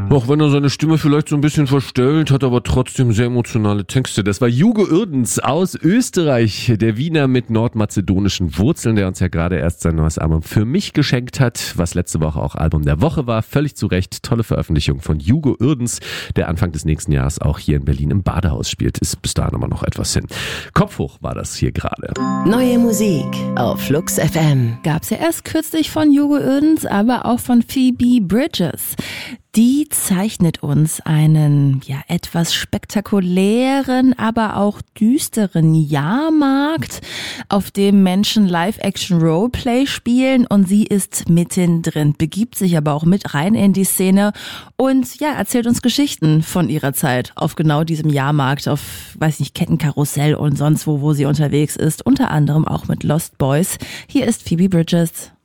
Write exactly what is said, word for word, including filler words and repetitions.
Auch wenn er seine Stimme vielleicht so ein bisschen verstellt, hat aber trotzdem sehr emotionale Texte. Das war Hugo Uerdens aus Österreich, der Wiener mit nordmazedonischen Wurzeln, der uns ja gerade erst sein neues Album Für mich geschenkt hat, was letzte Woche auch Album der Woche war. Völlig zu Recht, tolle Veröffentlichung von Hugo Uerdens, der Anfang des nächsten Jahres auch hier in Berlin im Badehaus spielt. Ist bis dahin aber noch etwas hin. Kopf hoch war das hier gerade. Neue Musik auf Flux F M. Gab's ja erst kürzlich von Hugo Uerdens, aber auch von Phoebe Bridgers. Die zeichnet uns einen ja etwas spektakulären, aber auch düsteren Jahrmarkt, auf dem Menschen Live-Action-Roleplay spielen, und sie ist mittendrin, begibt sich aber auch mit rein in die Szene und ja, erzählt uns Geschichten von ihrer Zeit auf genau diesem Jahrmarkt, auf, weiß nicht, Kettenkarussell und sonst wo, wo sie unterwegs ist, unter anderem auch mit Lost Boys. Hier ist Phoebe Bridgers.